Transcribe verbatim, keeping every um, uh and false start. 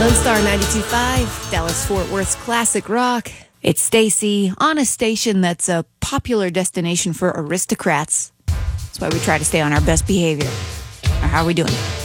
Lone Star ninety-two point five, Dallas-Fort Worth's classic rock. It's Stacy on a station that's a popular destination for aristocrats. That's why we try to stay on our best behavior. Or how are we doing?